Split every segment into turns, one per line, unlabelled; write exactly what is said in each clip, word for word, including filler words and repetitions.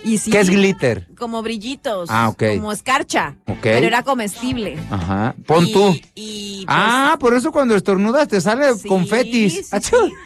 Y sí,
¿Qué es glitter?
Como brillitos.
Ah, ok.
Como escarcha.
Ok.
Pero era comestible.
Ajá. Pon
Y-
tú.
Y, pues,
Ah, por eso cuando estornudas te sale
sí,
confetis.
sí,
¡Achú!
sí.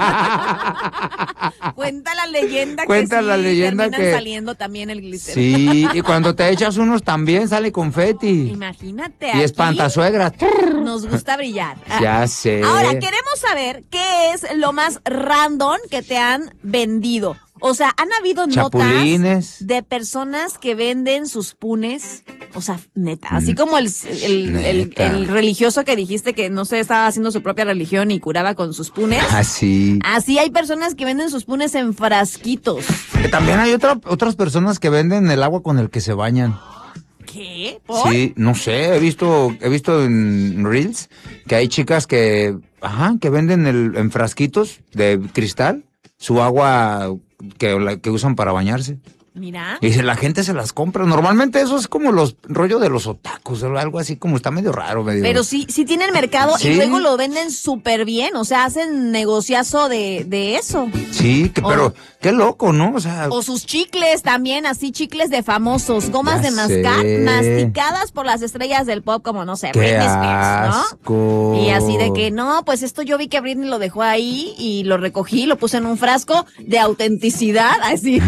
Cuenta la leyenda
Cuenta
que sí
la leyenda
terminan
que-
saliendo también el glitter.
Sí, y cuando te echas unos también sale confeti.
Imagínate.
Y
aquí
espantasuegras.
Nos gusta brillar.
Ya sé.
Ahora, queremos saber qué es lo más random que te han vendido. O sea, ¿han habido
Chapulines.
notas de personas que venden sus punes? O sea, neta, así como el, el, el,
Neta.
el religioso que dijiste que no se estaba haciendo su propia religión y curaba con sus punes.
Así.
Así hay personas que venden sus punes en frasquitos.
Que también hay otra, otras personas que venden el agua con el que se bañan.
¿Qué? ¿Por?
Sí, no sé, he visto, he visto en Reels que hay chicas que, ajá, que venden el, en frasquitos de cristal su agua que, la- que usan para bañarse.
Mira.
Y la gente se las compra. Normalmente eso es como los rollo de los otakus o algo así, como está medio raro. Medio...
Pero sí, sí tienen mercado
Sí.
y luego lo venden súper bien. O sea, hacen negociazo de, de eso.
Sí, que,
O-
pero qué loco, ¿no? O sea,
O sus chicles también, así chicles de famosos, gomas
Ya
de mascar,
sé.
masticadas por las estrellas del pop, como no sé,
qué
Britney Spears, ¿no?
asco.
Y así de que, no, pues esto yo vi que Britney lo dejó ahí y lo recogí, lo puse en un frasco de autenticidad, así.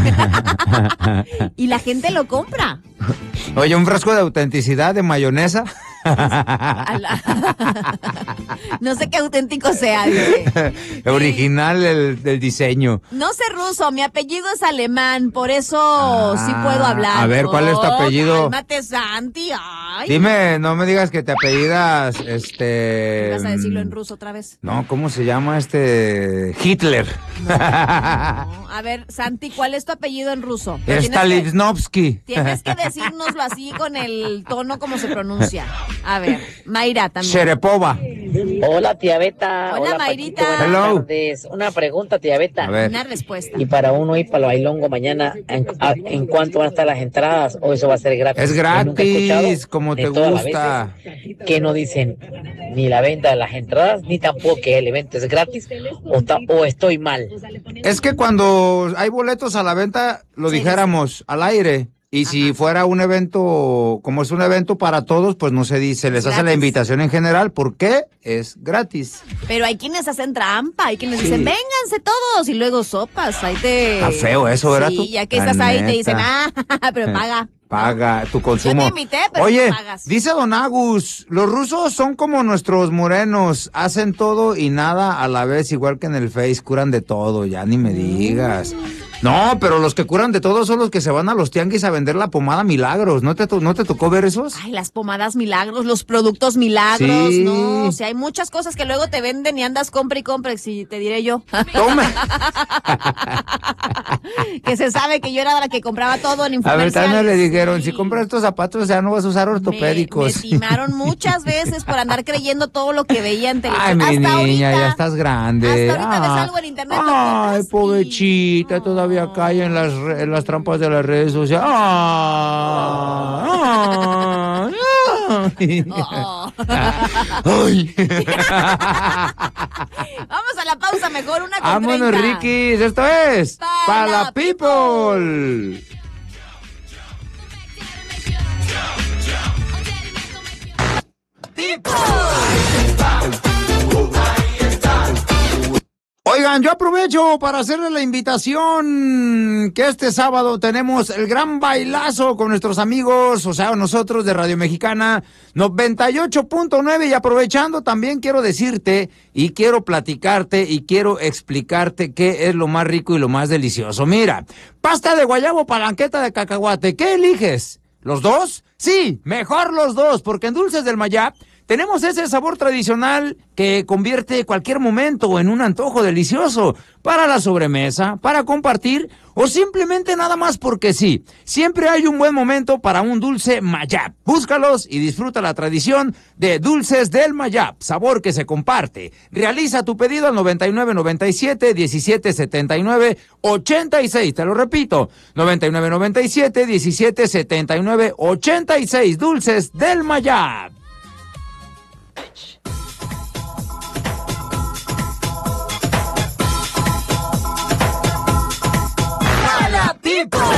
Y la gente lo compra.
Oye, un frasco de autenticidad de mayonesa.
A la- No sé qué auténtico sea. dice.
Original el, del diseño.
No sé ruso, mi apellido es alemán, por eso sí puedo hablar.
a ver, ¿cuál es tu
Oh,
apellido?
Cálmate, Santi. Ay.
Dime, no me digas que te apellidas, este...
¿Vas a decirlo en ruso otra vez?
No, ¿cómo se llama este? Hitler.
No, a ver, Santi, ¿cuál es tu apellido en ruso? Pero tienes que,
Stanislavski.
tienes que decírnoslo así con el tono como se pronuncia. A ver, Mayra también.
Sherepova.
Hola, tía Beta.
Hola,
Hola,
Mayrita.
Paquito, buenas
Hello.
tardes. Una pregunta, tía Beta.
A ver.
Una respuesta.
Y para uno ir para los Bailongo mañana, ¿en, a- ¿en cuánto van a estar las entradas? ¿O eso va a ser gratis?
Es
Yo nunca he escuchado
gratis, como
de
te
todas las
gusta.
veces que no dicen ni la venta de las entradas, ni tampoco que el evento es gratis, o, ta- o estoy mal.
Es que cuando hay boletos a la venta, lo
Sí,
dijéramos al aire. Y si fuera un evento, como es un evento para todos, pues no se dice, les hace la
Gratis.
invitación en general. ¿Por qué? Es gratis.
Pero hay quienes hacen trampa, hay quienes dicen, vénganse todos, y luego sopas, ahí te...
Está feo eso, ¿verdad tú?
Sí, ya que
La
estás ahí te
neta.
dicen, ah, pero paga.
Paga tu consumo.
Yo te invité, pero
Oye,
tú pagas.
dice Don Agus, los rusos son como nuestros morenos, hacen todo y nada a la vez, igual que en el Face, curan de todo, ya ni me digas. No, pero los que curan de todo son los que se van a los tianguis a vender la pomada Milagros. ¿No te, to- no te tocó ver esos?
Ay, las pomadas milagros, los productos milagros,
Sí.
no, o sea, hay muchas cosas que luego te venden y andas compra y compra, si te diré yo.
Toma.
Que se sabe que yo era la que compraba todo en
A ver,
infomerciales.
también le dijeron,
Sí.
si compras estos zapatos ya no vas a usar
Me,
ortopédicos.
me timaron muchas veces por andar creyendo todo lo que veía en televisión.
Ay, mi
Hasta
niña,
ahorita,
ya estás grande.
Hasta ahorita ves
Ah,
algo en internet, lo
Ay,
compras y-
pobrecita, todavía cae en las, re- en las trampas de las redes sociales. Ah, ah, ay.
Oh.
Ay.
Vamos a la pausa mejor, una con
Vámonos,
treinta.
Rikis, esto es
Pa'
para
la
la people. Oigan, yo aprovecho para hacerle la invitación que este sábado tenemos el gran bailazo con nuestros amigos, o sea, nosotros de Radio Mexicana noventa y ocho punto nueve, y aprovechando también quiero decirte y quiero platicarte y quiero explicarte qué es lo más rico y lo más delicioso. Mira, pasta de guayabo, palanqueta de cacahuate, ¿qué eliges? ¿Los dos? Sí, mejor los dos, porque en Dulces del Mayab tenemos ese sabor tradicional que convierte cualquier momento en un antojo delicioso para la sobremesa, para compartir o simplemente nada más porque sí. Siempre hay un buen momento para un dulce Mayab. Búscalos y disfruta la tradición de Dulces del Mayab, sabor que se comparte. Realiza tu pedido al noventa y nueve noventa y siete diecisiete setenta y nueve ochenta y seis. Te lo repito, noventa y nueve noventa y siete diecisiete setenta y nueve ochenta y seis. Dulces del Mayab.